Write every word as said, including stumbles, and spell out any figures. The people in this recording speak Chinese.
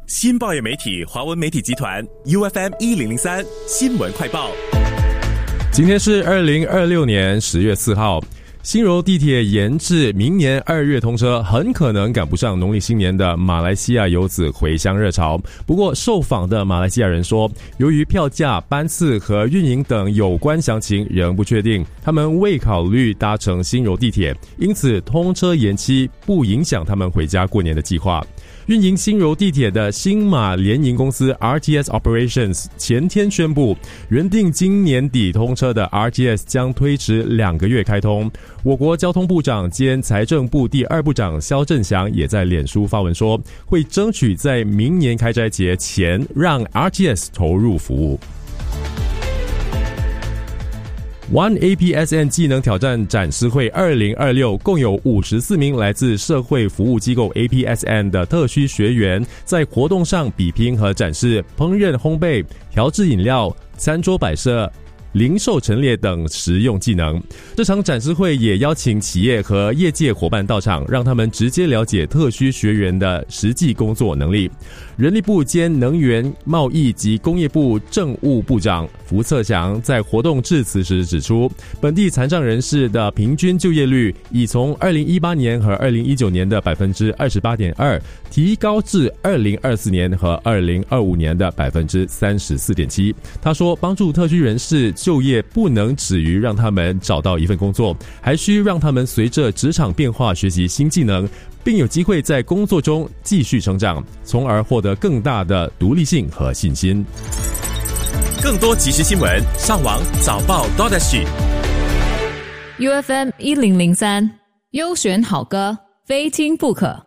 新报业媒体华文媒体集团 U F M 一零零三新闻快报。 今天是二零二六年十月四号，新柔地铁延至明年二月通车，很可能赶不上农历新年的马来西亚游子回乡热潮。不过，受访的马来西亚人说，由于票价、班次和运营等有关详情仍不确定，他们未考虑搭乘新柔地铁，因此通车延期不影响他们回家过年的计划。运营新柔地铁的新马联营公司 R T S Operations 前天宣布，原定今年底通车的 R T S 将推迟两个月开通。我国交通部长兼财政部第二部长萧振祥也在脸书发文说，会争取在明年开斋节前让 R T S 投入服务。One A P S N 技能挑战展示会二零二六共有五十四名来自社会服务机构 A P S N 的特需学员，在活动上比拼和展示烹饪、烘焙、调制饮料、餐桌摆设、零售陈列等实用技能。这场展示会也邀请企业和业界伙伴到场，让他们直接了解特需学员的实际工作能力。人力部兼能源、贸易及工业部政务部长福策祥在活动致辞时指出，本地残障人士的平均就业率已从二零一八年和二零一九年的 百分之二十八点二 提高至二零二四年和二零二五年的 百分之三十四点七。他说，帮助特需人士就业不能止于让他们找到一份工作，还需让他们随着职场变化学习新技能，并有机会在工作中继续成长，从而获得更大的独立性和信心。 更多即时新闻，上网早报 .sg U F M 一零零三优选好歌，非听不可。